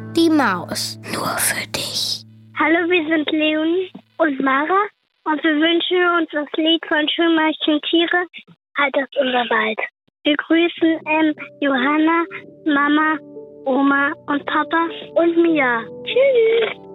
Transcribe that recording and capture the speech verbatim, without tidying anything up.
die Maus. Nur für dich. Hallo, wir sind Leonie und Mara und wir wünschen uns das Lied von Schulmeister Tiere, Halt ist unser Wald. Wir grüßen ähm, Johanna, Mama, Oma und Papa und Mia. Tschüss.